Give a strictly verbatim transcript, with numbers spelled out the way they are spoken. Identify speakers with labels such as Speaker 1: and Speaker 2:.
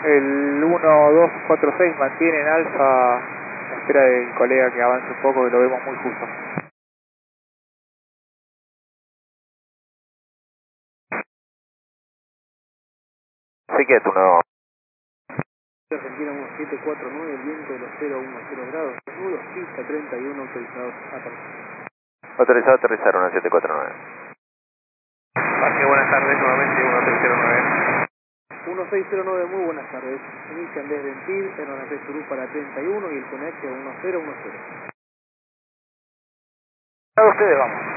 Speaker 1: El uno dos cuatro seis mantiene en alfa, en espera del colega que avance un poco, que lo vemos muy justo.
Speaker 2: Sí, que tú no.
Speaker 3: Argentina uno siete cuatro nueve, el viento de los cero uno cero grados, nudos, pista treinta y uno autorizados a aterrizar.
Speaker 2: Autorizado a aterrizar uno siete cuatro nueve.
Speaker 4: Parque, buenas tardes, nuevamente uno seis cero nueve.
Speaker 3: uno seis cero nueve, muy buenas tardes. Inician desde Ventil, en una Surú para treinta y uno y el conecte a uno cero uno cero.
Speaker 2: A ustedes vamos.